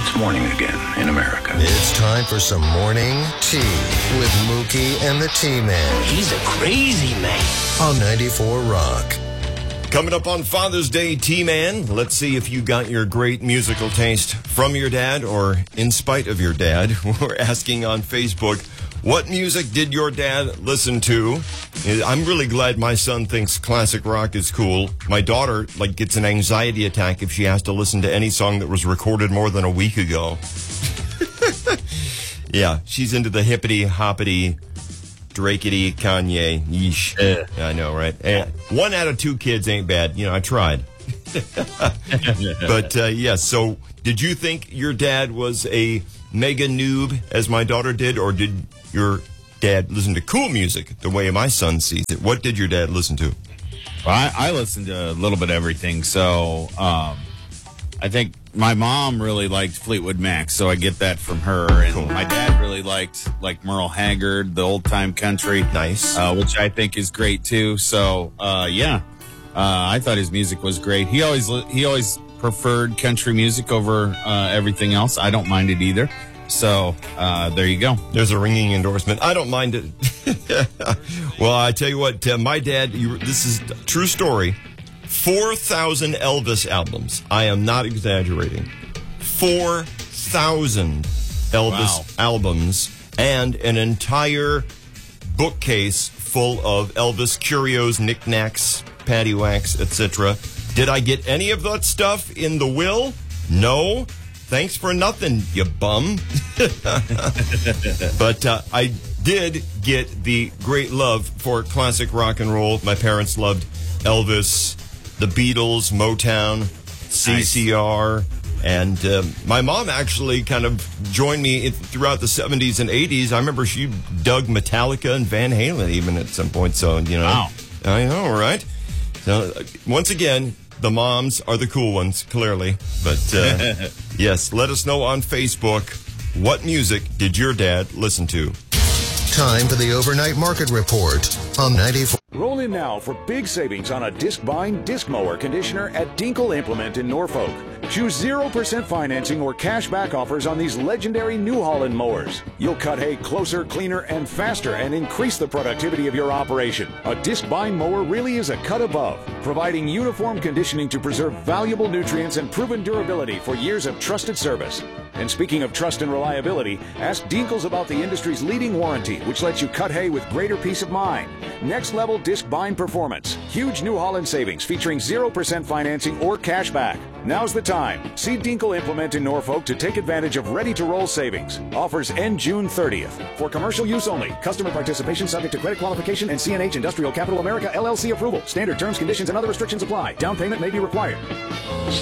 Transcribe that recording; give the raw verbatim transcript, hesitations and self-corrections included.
It's morning again in America. It's time for some morning tea with Mookie and the T-Man. He's a crazy man. On ninety-four Rock. Coming up on Father's Day, T-Man, let's see if you got your great musical taste from your dad or in spite of your dad. We're asking on Facebook, what music did your dad listen to? I'm really glad my son thinks classic rock is cool. My daughter, like, gets an anxiety attack if she has to listen to any song that was recorded more than a week ago. Yeah, she's into the hippity-hoppity, Drakety, Kanye, yeesh. Yeah. I know, right? And one out of two kids ain't bad. You know, I tried. But, uh, yes, yeah, so did you think your dad was a mega noob, as my daughter did, or did your dad listen to cool music the way my son sees it? What did your dad listen to? Well, I, I listened to a little bit of everything, so um, I think my mom really liked Fleetwood Mac, so I get that from her. And Cool. My dad really liked like Merle Haggard, the old time country, Nice. uh, which I think is great too. So uh, yeah, uh, I thought his music was great. He always li- he always preferred country music over uh, everything else. I don't mind it either. So uh, there you go. There's a ringing endorsement. I don't mind it. Well, I tell you what, uh, my dad, you, this is a true story. four thousand Elvis albums. I am not exaggerating. four thousand Elvis Wow. albums and an entire bookcase full of Elvis curios, knickknacks, paddywhacks, et cetera. Did I get any of that stuff in the will? No. Thanks for nothing, you bum. But uh, I did get the great love for classic rock and roll. My parents loved Elvis, the Beatles, Motown, C C R, and uh, my mom actually kind of joined me in, throughout the seventies and eighties. I remember she dug Metallica and Van Halen even at some point. So, you know, Wow. I know, right? So, uh, once again, the moms are the cool ones, clearly. But, uh, yes, let us know on Facebook, what music did your dad listen to? Time for the overnight market report on ninety-four. Roll in now for big savings on a disc-bind disc mower conditioner at Dinkle Implement in Norfolk. Choose zero percent financing or cash back offers on these legendary New Holland mowers. You'll cut hay closer, cleaner, and faster and increase the productivity of your operation. A disc-bind mower really is a cut above, providing uniform conditioning to preserve valuable nutrients and proven durability for years of trusted service. And speaking of trust and reliability, ask Dinkles about the industry's leading warranty, which lets you cut hay with greater peace of mind. Next level disc bind performance. Huge New Holland savings featuring zero percent financing or cash back. Now's the time. See Dinkle Implement in Norfolk to take advantage of ready-to-roll savings. Offers end June thirtieth. For commercial use only. Customer participation subject to credit qualification and C N H Industrial Capital America L L C approval. Standard terms, conditions, and other restrictions apply. Down payment may be required.